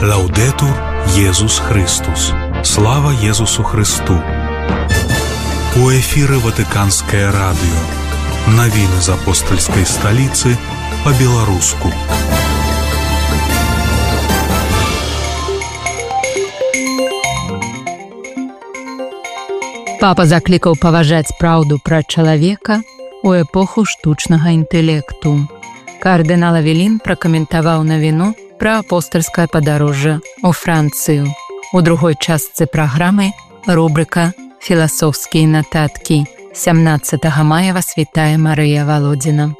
Лаўдэтур Єсус Христос. Слава Єсусу Христу. У эфіры Ватыканскае радыё. Навіны з апостальскай сталіцы па-беларуску. Папа заклікаў паважаць праўду пра чалавека у эпоху штучнага інтэлекту. Кардынал Авелін пракаментаваў навіну пра апостальскае падарожжа ў Францыю. У другой частцы праграмы рубрыка «Філасофскія нататкі». 17 мая вас вітае Марыя Володіна.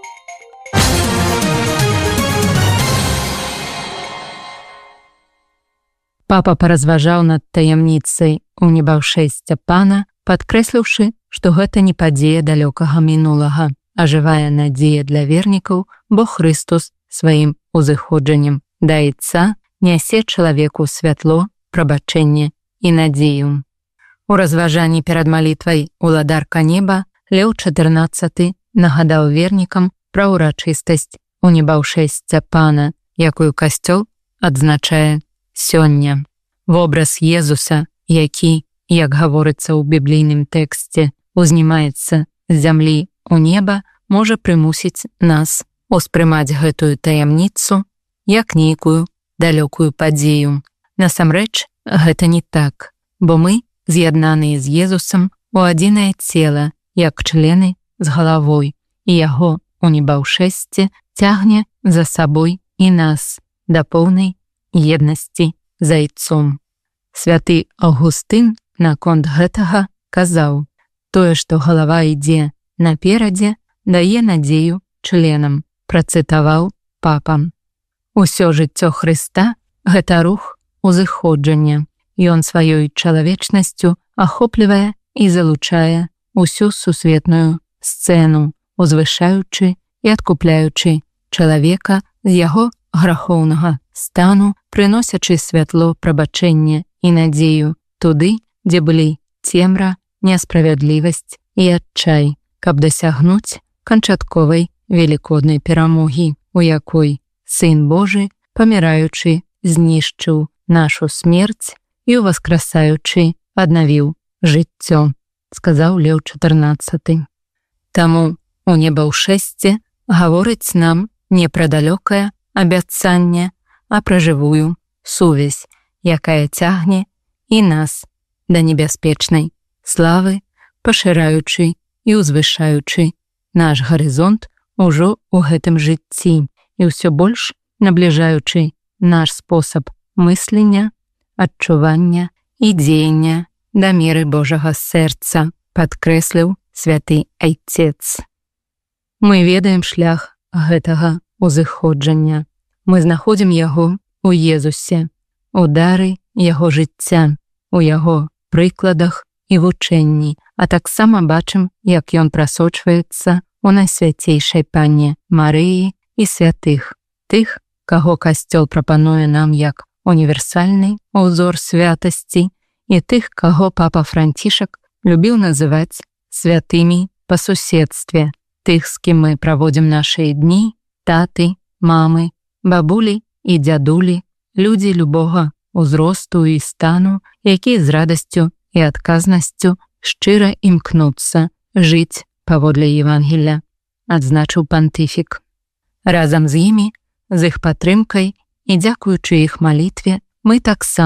Папа паразважаў над таямніцай унебаўшэсця пана, падкрэсліўшы, што гэта не падзея далёкага мінулага, а жывая надзея для вернікаў, бо Христос сваім узыходжаннем да Айца нясе чалавеку святло, прабачэнне і надзею. У разважанні перад малітвай «Уладарка неба» Леў XIV нагадаў вернікам пра ўрачыстасць унебаўшэсця пана, якую касцёл адзначае сёння. Вобраз Езуса, які, як гаворыцца ў біблійным тэксце, узнімаецца з зямлі ў неба, можа прымусіць нас успрымаць гэтую таямніцу як нейкую далёкую падзею. Насамрэч, гэта не так, бо мы з'яднаныя з Езусам у адзінае цела, як члены з галавой, і яго унебаўшэсце цягне за сабой і нас да поўнай еднасці з Айцом. Святы Аўгустын наконт гэтага казаў: «Тое, што галава ідзе наперадзе, дае надзею членам», працытаваў папа. Усё жыццё Хрыста – гэта рух узыходжання. Ён сваёй чалавечнасцю ахоплівае і залучае усю сусветную сцэну, узвышаючы і адкупляючы чалавека з яго грахоўнага стану, прыносячы святло, прабачэнне і надзею туды, дзе былі цемра, несправядлівасць і адчай, каб дасягнуць канчатковай велікоднай перамогі, у якой Сын Божы, паміраючы, знішчыў нашу смерць і ўваскрасаючы аднавіў жыццё, сказаў Леў XIV. Таму у небаўшэсце гаворыць нам не пра далёкае абяцанне, а пра жывую сувязь, якая цягне і нас да небяспечнай славы, пашыраючы і ўзвышаючы наш гарызонт ужо ў гэтым жыцці і ўсё больш набліжаючы наш спосаб мыслення, адчування і дзеяння да меры Божага сэрца, падкрэсліў святы Айцец. Мы ведаем шлях гэтага узыходжання. Мы знаходзім яго у Езусе, у дары яго жыцця, у яго прыкладах і вучэнні, а таксама бачым, як ён прасочваецца у Найсвяцейшай Панне Марыі і святых, тых, каго Касцёл прапануе нам як універсальны ўзор святасці, і тых, каго папа Францішак любіў называць святымі па суседстве, тых, з кім мы праводзім нашы дні, таты, мамы, бабулі і дзядулі, людзі любога ўзросту і стану, якія з радасцю і адказнасцю шчыра імкнуцца жыць паводле Евангелля, адзначыў пантыфік. Разам з імі, з іх падтрымкай і дзякуючы іх малітве, мы таксама